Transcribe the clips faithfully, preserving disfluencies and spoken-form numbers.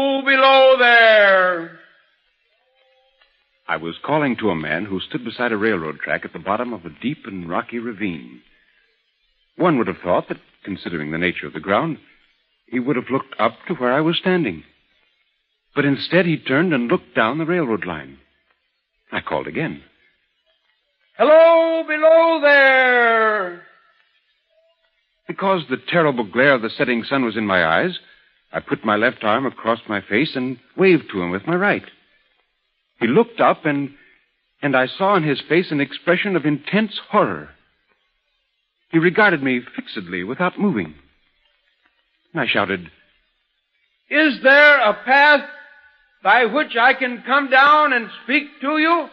below there. I was calling to a man who stood beside a railroad track at the bottom of a deep and rocky ravine. One would have thought that, considering the nature of the ground, he would have looked up to where I was standing. But instead he turned and looked down the railroad line. I called again. Hello, below there. Because the terrible glare of the setting sun was in my eyes, I put my left arm across my face and waved to him with my right. He looked up, and and I saw in his face an expression of intense horror. He regarded me fixedly without moving. And I shouted, Is there a path by which I can come down and speak to you?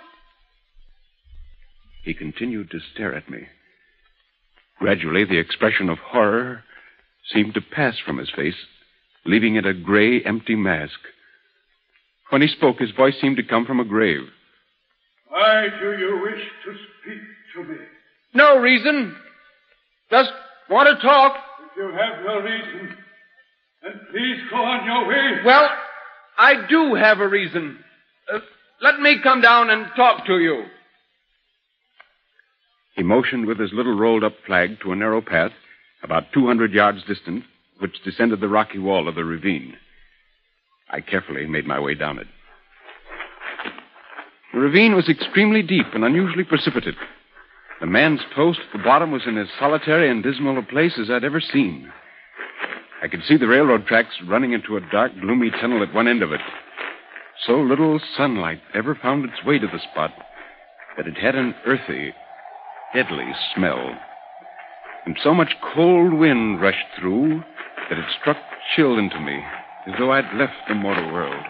He continued to stare at me. Gradually, the expression of horror seemed to pass from his face, leaving it a gray, empty mask. When he spoke, his voice seemed to come from a grave. Why do you wish to speak to me? No reason. Just want to talk. If you have no reason, then please go on your way. Well, I do have a reason. Uh, let me come down and talk to you. He motioned with his little rolled-up flag to a narrow path about two hundred yards distant, which descended the rocky wall of the ravine. I carefully made my way down it. The ravine was extremely deep and unusually precipitate. The man's post at the bottom was in as solitary and dismal a place as I'd ever seen. I could see the railroad tracks running into a dark, gloomy tunnel at one end of it. So little sunlight ever found its way to the spot that it had an earthy, deadly smell. And so much cold wind rushed through that it struck chill into me, as though I'd left the mortal world.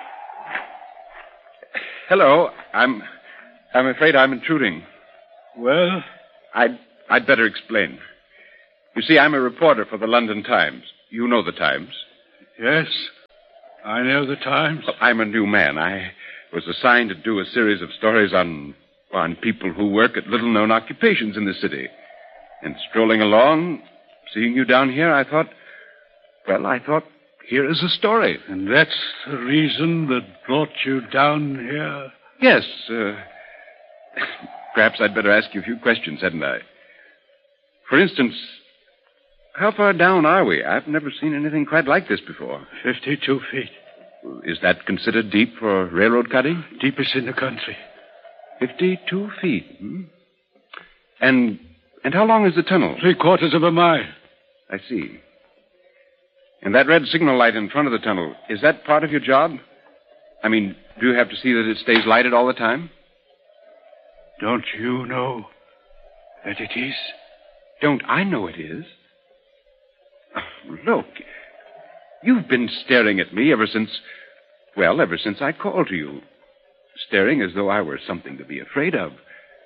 Hello, I'm... I'm afraid I'm intruding. Well? I'd, I'd better explain. You see, I'm a reporter for the London Times. You know the Times. Yes, I know the Times. Well, I'm a new man. I was assigned to do a series of stories on, on people who work at little-known occupations in the city. And strolling along, seeing you down here, I thought, well, I thought, here is a story. And that's the reason that brought you down here? Yes, uh, perhaps I'd better ask you a few questions, hadn't I? For instance, how far down are we? I've never seen anything quite like this before. Fifty-two feet. Is that considered deep for railroad cutting? Deepest in the country. Fifty-two feet, hmm? And, and how long is the tunnel? Three quarters of a mile. I see. And that red signal light in front of the tunnel, is that part of your job? I mean, do you have to see that it stays lighted all the time? Don't you know that it is? Don't I know it is? Oh, look, you've been staring at me ever since, well, ever since I called to you. Staring as though I were something to be afraid of.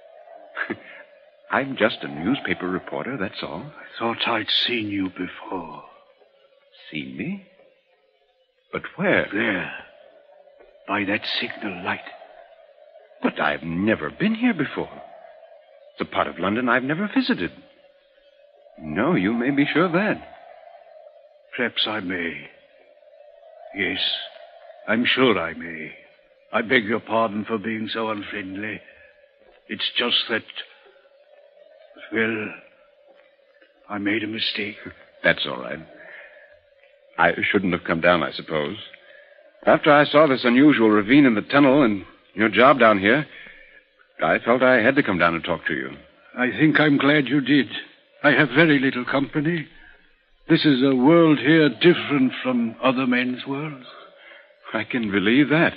I'm just a newspaper reporter, that's all. I thought I'd seen you before. Seen me? But where? There. By that signal light. But I've never been here before. It's a part of London I've never visited. No, you may be sure of that. Perhaps I may. Yes, I'm sure I may. I beg your pardon for being so unfriendly. It's just that, well, I made a mistake. That's all right. I shouldn't have come down, I suppose. After I saw this unusual ravine in the tunnel and your job down here, I felt I had to come down and talk to you. I think I'm glad you did. I have very little company. This is a world here different from other men's worlds. I can believe that.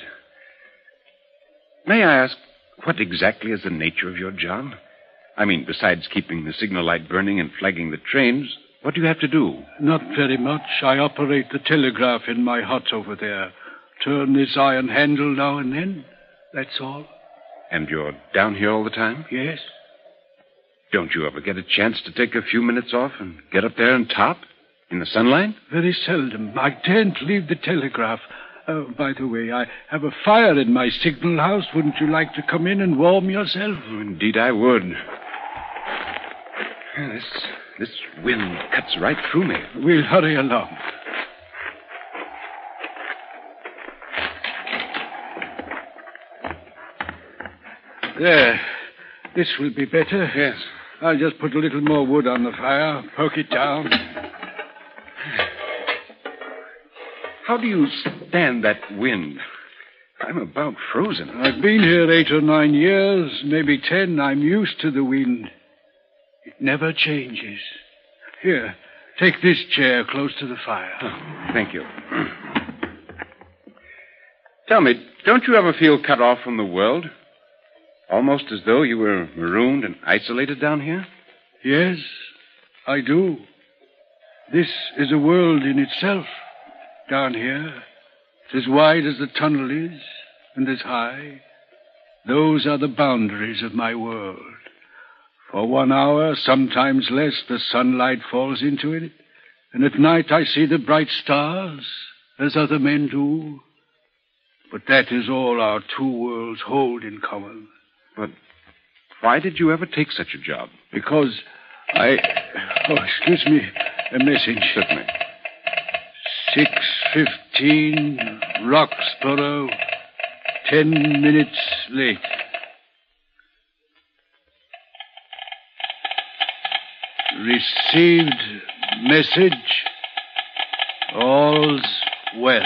May I ask, what exactly is the nature of your job? I mean, besides keeping the signal light burning and flagging the trains, what do you have to do? Not very much. I operate the telegraph in my hut over there. Turn this iron handle now and then. That's all. And you're down here all the time? Yes. Don't you ever get a chance to take a few minutes off and get up there and top? In the sunlight? Very seldom. I daren't leave the telegraph. Oh, by the way, I have a fire in my signal house. Wouldn't you like to come in and warm yourself? Oh, indeed I would. This, this wind cuts right through me. We'll hurry along. There. This will be better. Yes. I'll just put a little more wood on the fire, poke it down. How do you stand that wind? I'm about frozen. I've been here eight or nine years, maybe ten. I'm used to the wind. It never changes. Here, take this chair close to the fire. Oh, thank you. Tell me, don't you ever feel cut off from the world? Almost as though you were marooned and isolated down here? Yes, I do. This is a world in itself, down here. It's as wide as the tunnel is, and as high. Those are the boundaries of my world. For one hour, sometimes less, the sunlight falls into it, and at night I see the bright stars, as other men do. But that is all our two worlds hold in common. But why did you ever take such a job? Because I... Oh, excuse me. A message. Certainly. six fifteen, Roxborough. Ten minutes late. Received message. All's well.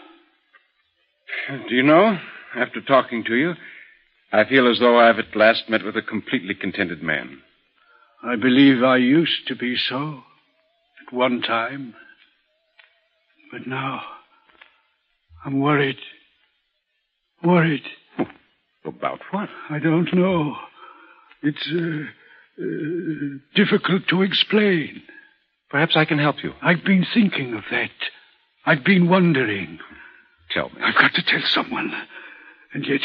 Do you know, after talking to you, I feel as though I've at last met with a completely contented man. I believe I used to be so at one time. But now, I'm worried. Worried. About what? I don't know. It's uh, uh, difficult to explain. Perhaps I can help you. I've been thinking of that. I've been wondering. Tell me. I've got to tell someone. And yet...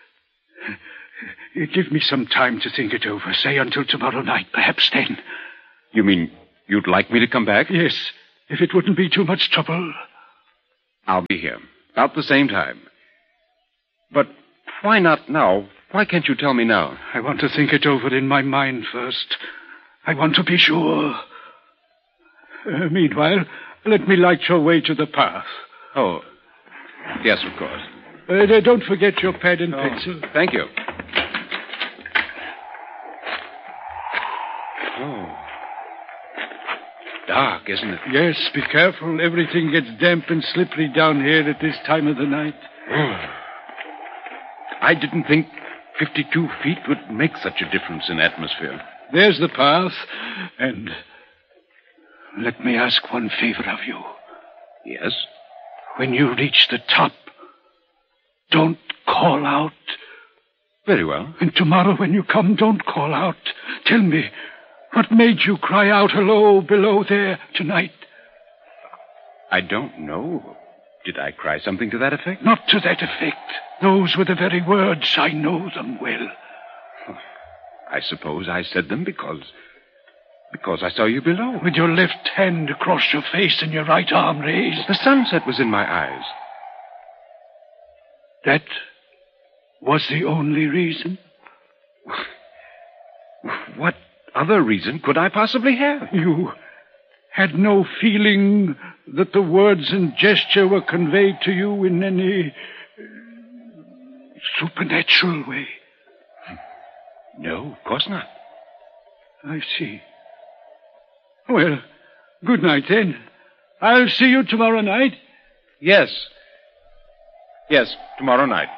Give me some time to think it over. Say until tomorrow night, perhaps then. You mean you'd like me to come back? Yes, if it wouldn't be too much trouble. I'll be here, about the same time. But why not now? Why can't you tell me now? I want to think it over in my mind first. I want to be sure. Uh, meanwhile, let me light your way to the path. Oh, yes, of course. Uh, don't forget your pad and oh, pencil. Thank you. Oh. Dark, isn't it? Yes, be careful. Everything gets damp and slippery down here at this time of the night. Oh. I didn't think fifty-two feet would make such a difference in atmosphere. There's the path. And let me ask one favor of you. Yes? When you reach the top, don't call out. Very well. And tomorrow when you come, don't call out. Tell me, what made you cry out hello below there tonight? I don't know. Did I cry something to that effect? Not to that effect. Those were the very words. I know them well. I suppose I said them because... because I saw you below. With your left hand across your face and your right arm raised. The sunset was in my eyes. That was the only reason? What other reason could I possibly have? You had no feeling that the words and gesture were conveyed to you in any uh, supernatural way? No, of course not. I see. Well, good night then. I'll see you tomorrow night. Yes. Yes, tomorrow night.